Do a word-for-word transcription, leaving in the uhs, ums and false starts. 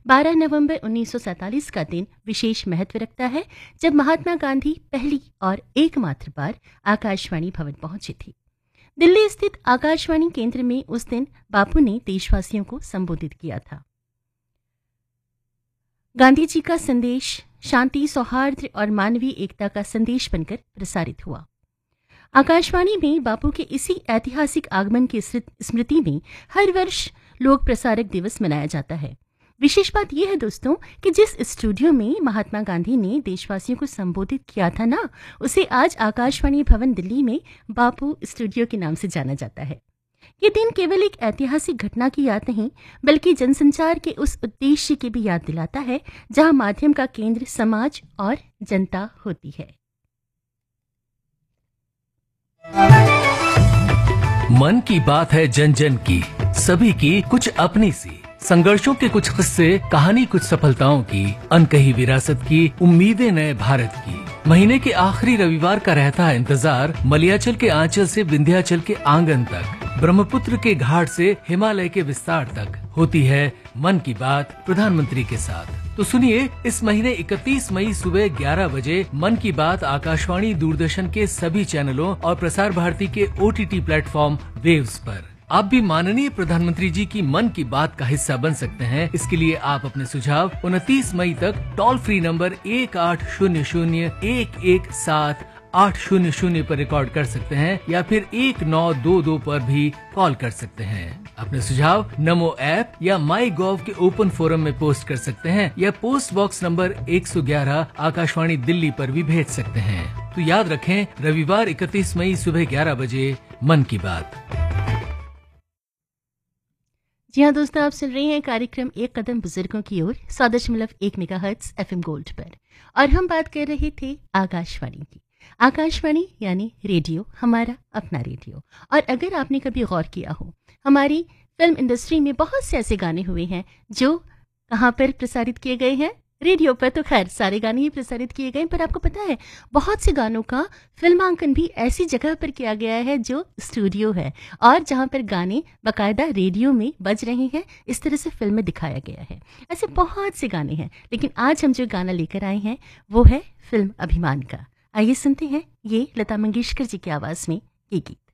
बारह नवंबर उन्नीस सौ सैंतालीस का दिन विशेष महत्व रखता है, जब महात्मा गांधी पहली और एकमात्र बार आकाशवाणी भवन पहुंचे थे। दिल्ली स्थित आकाशवाणी केंद्र में उस दिन बापू ने देशवासियों को संबोधित किया था। गांधी जी का संदेश शांति, सौहार्द और मानवीय एकता का संदेश बनकर प्रसारित हुआ। आकाशवाणी में बापू के इसी ऐतिहासिक आगमन की स्मृति में हर वर्ष लोक प्रसारक दिवस मनाया जाता है। विशेष बात यह है दोस्तों कि जिस स्टूडियो में महात्मा गांधी ने देशवासियों को संबोधित किया था ना, उसे आज आकाशवाणी भवन दिल्ली में बापू स्टूडियो के नाम से जाना जाता है। ये दिन केवल एक ऐतिहासिक घटना की याद नहीं, बल्कि जनसंचार के उस उद्देश्य की भी याद दिलाता है जहां माध्यम का केंद्र समाज और जनता होती है। मन की बात है जन जन की, सभी की कुछ अपनी सी, संघर्षों के कुछ किस्से, कहानी कुछ सफलताओं की, अनकही विरासत की, उम्मीदें नए भारत की। महीने के आखिरी रविवार का रहता है इंतजार, मलयाचल के आंचल से विंध्याचल के आंगन तक, ब्रह्मपुत्र के घाट से हिमालय के विस्तार तक होती है मन की बात प्रधानमंत्री के साथ। तो सुनिए, इस महीने इकतीस मई सुबह ग्यारह बजे मन की बात आकाशवाणी, दूरदर्शन के सभी चैनलों और प्रसार भारती के ओटीटी प्लेटफॉर्म वेव्स पर। आप भी माननीय प्रधानमंत्री जी की मन की बात का हिस्सा बन सकते हैं। इसके लिए आप अपने सुझाव उनतीस मई तक टोल फ्री नंबर एक आठ शून्य शून्य एक एक सात आठ शून्य शून्य पर रिकॉर्ड कर सकते हैं या फिर एक नौ दो दो पर भी कॉल कर सकते हैं। अपने सुझाव नमो ऐप या माई गॉव के ओपन फोरम में पोस्ट कर सकते हैं या पोस्ट बॉक्स नंबर एक सौ ग्यारह आकाशवाणी दिल्ली पर भी भेज सकते हैं। तो याद रखें, रविवार इकतीस मई सुबह ग्यारह बजे मन की बात। जी हाँ दोस्तों, आप सुन रहे हैं कार्यक्रम एक कदम बुजुर्गों की ओर सौ दशमलव एक मेगाहर्ट्ज एफएम गोल्ड पर, और हम बात कर रहे थे आकाशवाणी की। आकाशवाणी यानी रेडियो, हमारा अपना रेडियो। और अगर आपने कभी गौर किया हो, हमारी फिल्म इंडस्ट्री में बहुत से ऐसे गाने हुए हैं जो कहाँ पर प्रसारित किए गए हैं, रेडियो पर। तो खैर सारे गाने ही प्रसारित किए गए, पर आपको पता है बहुत से गानों का फिल्मांकन भी ऐसी जगह पर किया गया है जो स्टूडियो है, और जहाँ पर गाने बाकायदा रेडियो में बज रहे हैं, इस तरह से फिल्म में दिखाया गया है। ऐसे बहुत से गाने हैं, लेकिन आज हम जो गाना लेकर आए हैं वो है फिल्म अभिमान का। आइए सुनते हैं ये लता मंगेशकर जी की आवाज में ये गीत।